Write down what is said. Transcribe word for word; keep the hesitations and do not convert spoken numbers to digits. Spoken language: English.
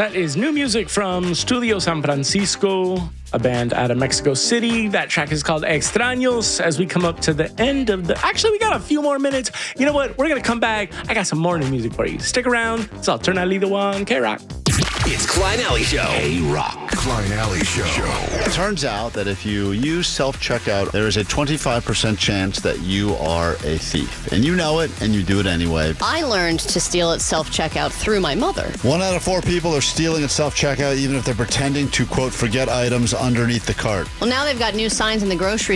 That is new music from Studio San Francisco, a band out of Mexico City. That track is called Extraños. As we come up to the end of the... Actually, we got a few more minutes. You know what? We're going to come back. I got some morning music for you. Stick around. It's Alternately One, K-Rock. It's Klein Alley Show. K-Rock. Klein Alley Show. It turns out that if you use self-checkout, there is a twenty-five percent chance that you are a thief. And you know it, and you do it anyway. I learned to steal at self-checkout through my mother. One out of four people are stealing at self-checkout, even if they're pretending to, quote, forget items underneath the cart. Well, now they've got new signs in the grocery